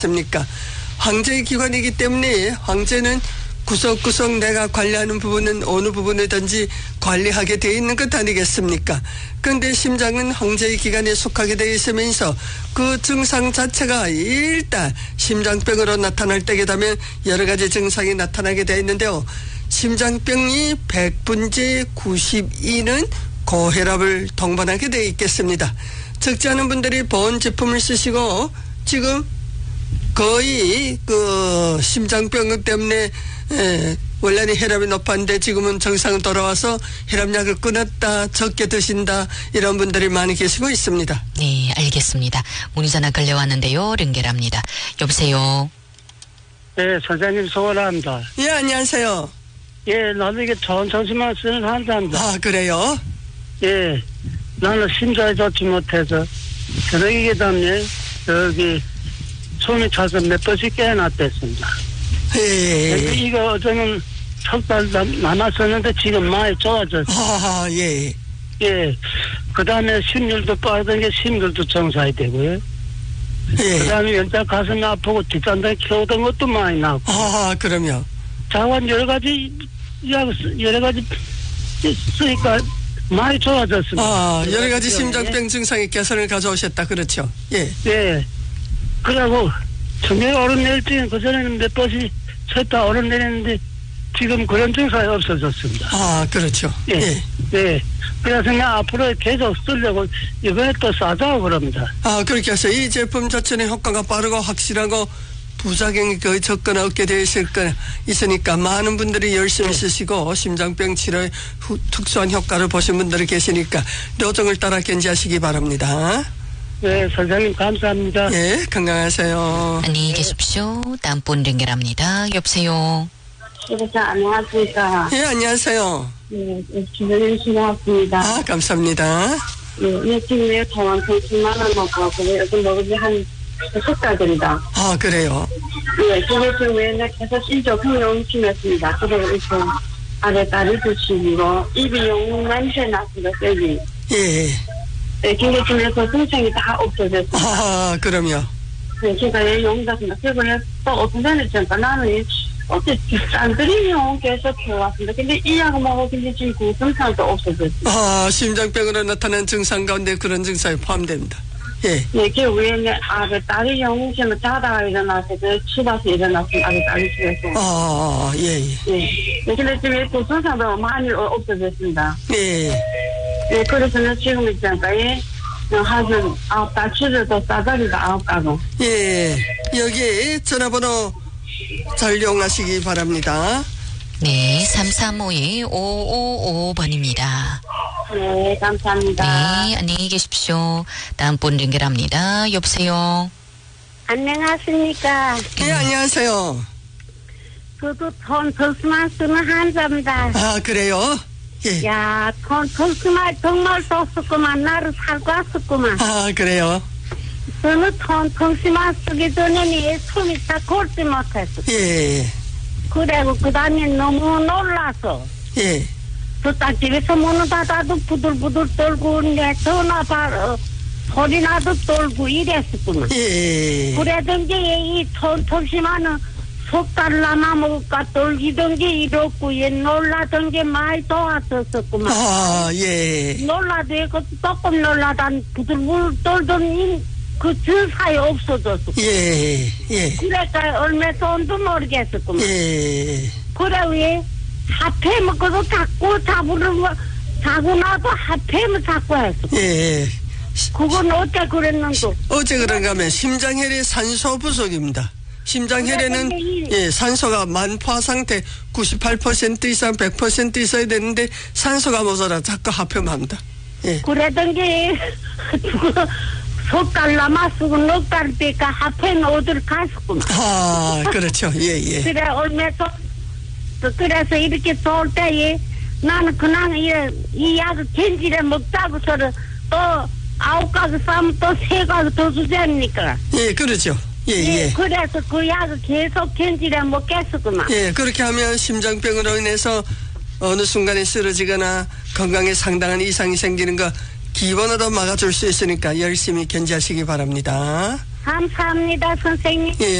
습니까? 황제의 기관이기 때문에 황제는 구석구석 내가 관리하는 부분은 어느 부분이든지 관리하게 돼 있는 것 아니겠습니까? 그런데 심장은 황제의 기관에 속하게 돼 있으면서 그 증상 자체가 일단 심장병으로 나타날 때게 되면 여러 가지 증상이 나타나게 돼 있는데요. 심장병이 100분째 92는 고혈압을 동반하게 돼 있겠습니다. 적지 않은 분들이 보온 제품을 쓰시고 지금 거의 그 심장병 때문에 원래는 혈압이 높았는데 지금은 정상 돌아와서 혈압약을 끊었다, 적게 드신다, 이런 분들이 많이 계시고 있습니다. 네, 알겠습니다. 문의 전화 걸려왔는데요. 연결합니다. 여보세요. 네, 선생님 소원합니다. 예, 안녕하세요. 예, 나도 이게 좋은 정신만 쓰는 환자입니다. 아, 그래요? 예, 나는 심장이 좋지 못해서 그러기 때문에 여기 숨이 차서 몇 번씩 깨어났댔습니다. 예. 이거 어쩌면 석 달 남았었는데 지금 많이 좋아졌어요. 아, 예. 예, 그 다음에 심률도 빠르던 게 심률도 정상이 되고요. 예. 그 다음에 연자 가슴이 아프고 뒷단장에 키우던 것도 많이 나고. 아, 그럼요. 자원 여러 가지 쓰니까 많이 좋아졌습니다. 아, 여러 가지 심장병 증상의 개선을 가져오셨다. 그렇죠. 예. 예. 그러고 청명이 오르내릴 때는 그전에는 몇 번씩 쳤다 오르내렸는데 지금 그런 증상이 없어졌습니다. 아, 그렇죠. 예. 예. 예. 그래서 그냥 앞으로 계속 쓰려고 이번에 또 싸자고 그럽니다. 아, 그렇게 해서 이 제품 자체는 효과가 빠르고 확실하고 부작용이 거의 적거나 없게 되어 있으니까 많은 분들이 열심히 쓰시고 심장병 치료에 특수한 효과를 보신 분들이 계시니까 요정을 따라 견지하시기 바랍니다. 네, 선생님 감사합니다. 예, 건강하세요. 안녕히 계십시오. 다음 분 연결합니다. 여보세요. 네, 안녕하십니까. 예, 안녕하세요. 네, 주변에 수고하셨습니다. 아, 감사합니다. 네, 지금 통원 10만 원 먹고, 그래, 여기 먹은 한 6달 됩니다. 아, 그래요? 네, 그게 지금 왜냐 계속 일조풍 용심했습니다. 그리고 이렇게 아래 다리 부치고, 입이 용 냄새 났습니다, 여기. 예. 네, 근데 지금 그 증상이 다 없어졌습니다. 아, 그럼요. 네, 제가 왜 용답니다. 그리고 또 어떤 전에 있으니까 나는 어째 짠들이 용 계속 해왔습니다. 근데 이 약을 먹었는데 지금 그 증상도 없어졌습니다. 아, 심장병으로 나타난 증상 가운데 그런 증상이 포함됩니다. 예. 네, 그 위에 아래 다리 용심을 자다가 일어나서 치다서 일어났습니다. 아래 다리 치에서. 아, 예, 예. 네. 근데 지금 그 증상도 많이 없어졌습니다. 예. 네, 그래서 지금 있잖아요. 하는 9달 치료도 싸다리가 9가고. 예. 여기 전화번호 잘 이용하시기 바랍니다. 네, 3352-5555번입니다. 네, 감사합니다. 네, 안녕히 계십시오. 다음 분 연결합니다. 여보세요. 안녕하십니까. 예, 안녕하세요. 저도 돈 덕스만 쓰는 환자입니다. 아, 그래요? 예. 야, 돈 덕스만 정말 덕스구만. 나를 살고 왔었구만. 아, 그래요? 저는 돈 덕스만 쓰기 전에는 숨이 다 걸지 못했어. 예. 그래고 그 다음에 너무 놀라서. 예. 저 딱 집에서 문을 닫아도 부들부들 떨고, 내 전화 바로, 소리 나도 떨고 이랬었구만. 예. 그러던 게 이 톤톱심하는 석 달 남아 먹을까 떨기던 게 이렇고, 얘 놀라던 게 많이 도왔었구만. 아, 예. 놀라도 이거 조금 놀라단 부들부들 떨던 그 증상이 없어졌어. 예. 예. 그러니까 얼마 돈도 모르겠었구만. 예. 그래, 왜? 하패 먹고도 자꾸 잡으는 거, 자고 나도 하패면 자꾸 했어. 예. 그건 어째 그랬는데? 어째 그런가 하면 심장혈의 산소 부족입니다. 심장혈에는 예, 산소가 만포화 상태 98% 이상 100% 있어야 되는데 산소가 모자라 자꾸 하품합니다. 예. 그러던 게 석 달 남았고 넉 달 때가 하패는 어디를 갔었구만. 아, 그렇죠. 예, 예. 그래, 얼마서 그래서 이렇게 좋을 때에 나는 그냥 이 약을 견지를 먹자고 서로 또 9가지 싸면 또 3가지 더 주자니까. 예, 그렇죠. 예, 예. 그래서 그 약을 계속 견지를 먹겠었구만. 예, 그렇게 하면 심장병으로 인해서 어느 순간에 쓰러지거나 건강에 상당한 이상이 생기는 거 기본으로 막아줄 수 있으니까 열심히 견지하시기 바랍니다. 감사합니다, 선생님. 예.